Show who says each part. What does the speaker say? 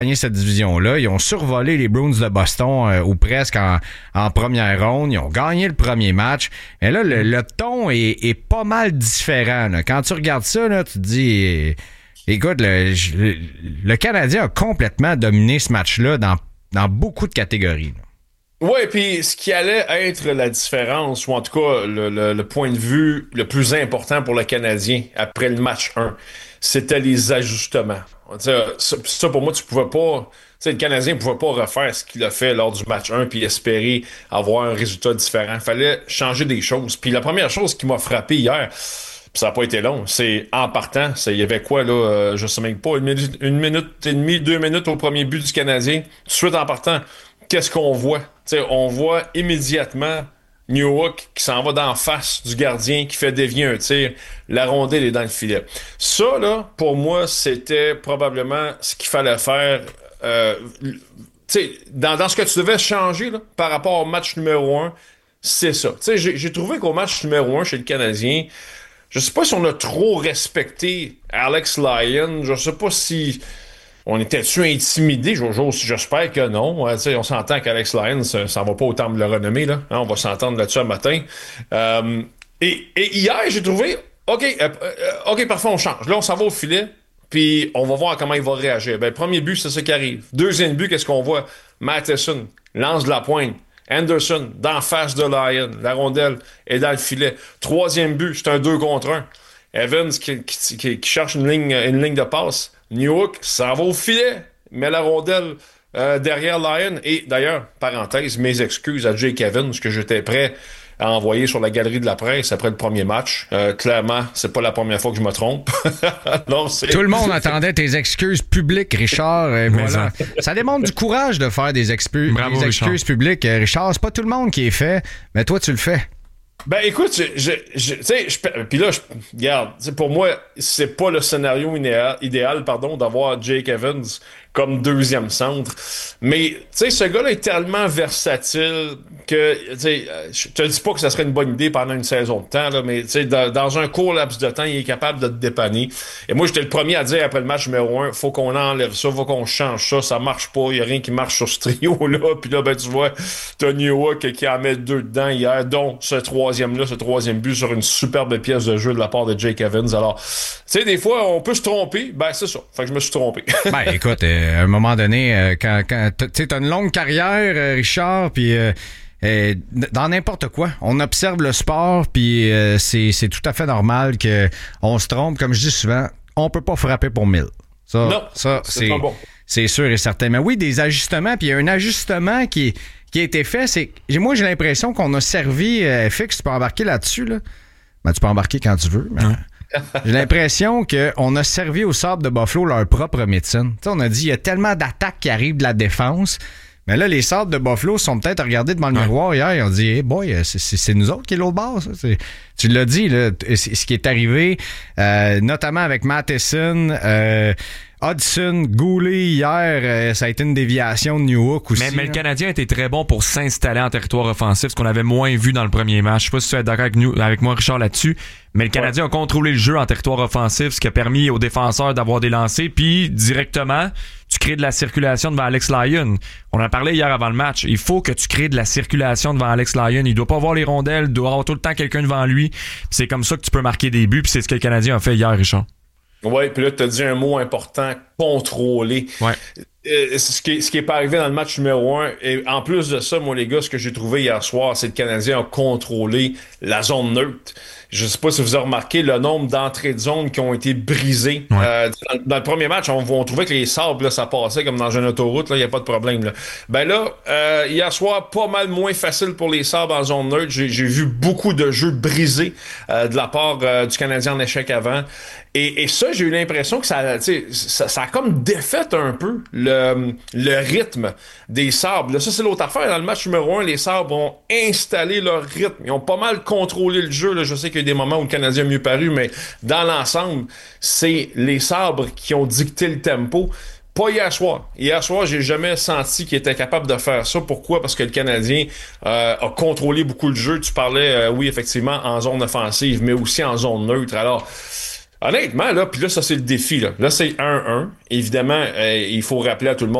Speaker 1: gagné cette division-là. Ils ont survolé les Bruins de Boston ou presque en première ronde. Ils ont gagné le premier match. Et là, le ton est pas mal différent. Là. Quand tu regardes ça, là, tu te dis... écoute, le Canadien a complètement dominé ce match-là dans beaucoup de catégories.
Speaker 2: Oui, puis ce qui allait être la différence, ou en tout cas le point de vue le plus important pour le Canadien après le match 1, c'était les ajustements. Ça, pour moi, tu pouvais pas... le Canadien ne pouvait pas refaire ce qu'il a fait lors du match 1 puis espérer avoir un résultat différent. Il fallait changer des choses. Puis la première chose qui m'a frappé hier, puis ça n'a pas été long, c'est en partant, il y avait quoi là, je sais même pas, une minute et demie, 2 minutes au premier but du Canadien. Tout de suite en partant, qu'est-ce qu'on voit? On voit immédiatement Newhook qui s'en va d'en face du gardien, qui fait dévier un tir. La rondelle est dans le filet. Ça, là, pour moi, c'était probablement ce qu'il fallait faire. Dans ce que tu devais changer là, par rapport au match numéro 1, c'est ça. J'ai trouvé qu'au match numéro 1 chez le Canadien, je sais pas si on a trop respecté Alex Lyon. Je sais pas si... on était-tu intimidé? J'espère que non. On s'entend qu'Alex Lyon, ça va pas autant me le renommer. Là. On va s'entendre là-dessus un matin. Et hier, j'ai trouvé... OK, parfait, on change. Là, on s'en va au filet, puis on va voir comment il va réagir. Le premier but, c'est ça qui arrive. Deuxième but, qu'est-ce qu'on voit? Matheson lance de la pointe. Anderson, d'en face de Lyon. La rondelle est dans le filet. Troisième but, c'est un 2 contre 1. Evans qui cherche une ligne de passe. Newhook, ça va au filet, met la rondelle derrière Lyon. Et d'ailleurs, parenthèse, mes excuses à Jake Evans, que j'étais prêt à envoyer sur la galerie de la presse après le premier match. Clairement, c'est pas la première fois que je me trompe. Non,
Speaker 1: tout le monde attendait tes excuses publiques, Richard. Voilà. Ça démontre du courage de faire des excuses publiques. Richard, c'est pas tout le monde qui est fait, mais toi, tu le fais.
Speaker 2: Ben écoute, puis là, regarde, pour moi, c'est pas le scénario idéal, d'avoir Jake Evans comme deuxième centre. Mais, tu sais, ce gars-là est tellement versatile que, tu sais, je te dis pas que ça serait une bonne idée pendant une saison de temps, là, mais, tu sais, dans un court laps de temps, il est capable de te dépanner. Et moi, j'étais le premier à dire après le match numéro 1, faut qu'on enlève ça, faut qu'on change ça marche pas, il y a rien qui marche sur ce trio-là. Puis là, ben, tu vois, t'as Newhook qui en met 2 dedans hier, dont ce troisième but sur une superbe pièce de jeu de la part de Jake Evans. Alors, tu sais, des fois, on peut se tromper. Ben, c'est ça. Fait que je me suis trompé.
Speaker 1: Ben, écoute, à un moment donné, quand tu t'as une longue carrière, Richard, puis dans n'importe quoi, on observe le sport, puis c'est tout à fait normal que on se trompe. Comme je dis souvent, on peut pas frapper pour 1000.
Speaker 2: Non, c'est pas bon.
Speaker 1: C'est sûr et certain. Mais oui, des ajustements, puis il y a un ajustement qui a été fait, c'est moi j'ai l'impression qu'on a servi FX, tu peux embarquer là-dessus là. Ben, tu peux embarquer quand tu veux. Mais j'ai l'impression qu'on a servi aux Sabres de Buffalo leur propre médecine. T'sais, on a dit il y a tellement d'attaques qui arrivent de la défense. Mais là, les Sabres de Buffalo sont peut-être regardés devant le miroir hier. Ils ont dit hey boy, c'est nous autres qui est l'autre bord. Ça. Tu l'as dit, là, ce qui est arrivé, notamment avec Matheson, Hudson, Goulet hier, ça a été une déviation de Newhook aussi.
Speaker 3: Mais le Canadien était très bon pour s'installer en territoire offensif, ce qu'on avait moins vu dans le premier match. Je sais pas si tu es d'accord avec moi, Richard, là-dessus. Mais le Canadien a contrôlé le jeu en territoire offensif, ce qui a permis aux défenseurs d'avoir des lancers. Puis, directement, tu crées de la circulation devant Alex Lyon. On en parlait hier avant le match. Il faut que tu crées de la circulation devant Alex Lyon. Il doit pas avoir les rondelles. Il doit avoir tout le temps quelqu'un devant lui. Puis c'est comme ça que tu peux marquer des buts. Puis c'est ce que le Canadien a fait hier, Richard.
Speaker 2: Oui, puis là, tu as dit un mot important, contrôler.
Speaker 3: Ouais.
Speaker 2: Ce qui est pas arrivé dans le match numéro 1. Et en plus de ça, moi, les gars, ce que j'ai trouvé hier soir, c'est que le Canadien a contrôlé la zone neutre. Je sais pas si vous avez remarqué le nombre d'entrées de zone qui ont été brisées.
Speaker 3: Ouais.
Speaker 2: Dans le premier match, on trouvait que les Sabres, là, ça passait comme dans une autoroute, là, il n'y a pas de problème. Là. Ben là, hier soir, pas mal moins facile pour les Sabres en zone neutre. J'ai vu beaucoup de jeux brisés de la part du Canadien en échec avant. Et ça, j'ai eu l'impression que ça a comme défait un peu le rythme des Sabres. Là, ça, c'est l'autre affaire. Dans le match numéro 1, les Sabres ont installé leur rythme. Ils ont pas mal contrôlé le jeu. Là. Je sais qu'il y a des moments où le Canadien a mieux paru, mais dans l'ensemble, c'est les Sabres qui ont dicté le tempo. Pas hier soir. Hier soir, j'ai jamais senti qu'il était capable de faire ça. Pourquoi? Parce que le Canadien a contrôlé beaucoup le jeu. Tu parlais, oui, effectivement, en zone offensive, mais aussi en zone neutre. Alors, Honnêtement, là, puis là, ça, c'est le défi. Là, c'est 1-1. Évidemment, il faut rappeler à tout le monde